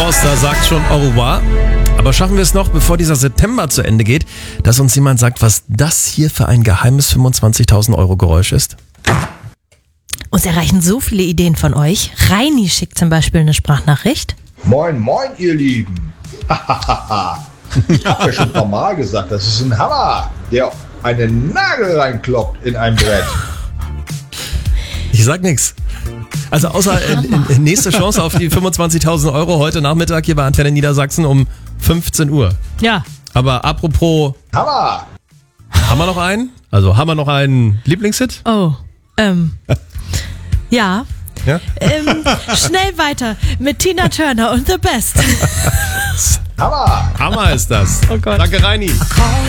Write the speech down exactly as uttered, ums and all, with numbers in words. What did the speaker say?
Forster sagt schon au revoir. Aber schaffen wir es noch, bevor dieser September zu Ende geht, dass uns jemand sagt, was das hier für ein geheimes fünfundzwanzigtausend Euro Geräusch ist? Uns erreichen so viele Ideen von euch. Reini schickt zum Beispiel eine Sprachnachricht. Moin, moin, ihr Lieben. Ich habe ja schon ein paar Mal gesagt, das ist ein Hammer, der einen Nagel reinkloppt in ein Brett. Ich sag nix. Also außer äh, äh, nächste Chance auf die fünfundzwanzigtausend Euro heute Nachmittag hier bei Antenne Niedersachsen um fünfzehn Uhr. Ja. Aber apropos, Hammer! haben wir noch einen? Also haben wir noch einen Lieblingshit? Oh, ähm, ja. Ja? Ähm, schnell weiter mit Tina Turner und The Best. Hammer! Hammer ist das. Oh Gott. Danke, Reini.